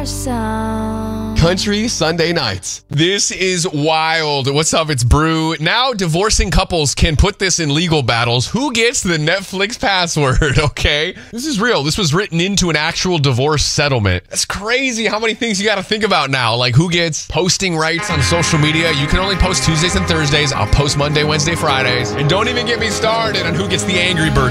Country Sunday nights. This is wild. What's up? It's Brew. Now divorcing couples can put this in legal battles. Who gets the Netflix password? Okay. This is real. This was written into an actual divorce settlement. That's crazy how many things you got to think about now. Like who gets posting rights on social media. You can only post Tuesdays and Thursdays. I'll post Monday, Wednesday, Fridays. And don't even get me started on who gets the Angry Birds